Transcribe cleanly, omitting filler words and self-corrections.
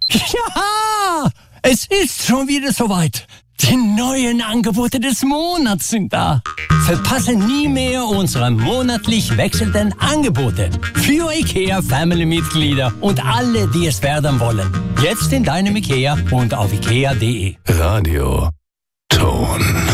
Ja, es ist schon wieder soweit. Die neuen Angebote des Monats sind da. Verpasse nie mehr unsere monatlich wechselnden Angebote. Für IKEA-Family-Mitglieder und alle, die es werden wollen. Jetzt in deinem IKEA und auf IKEA.de. Radio Ton.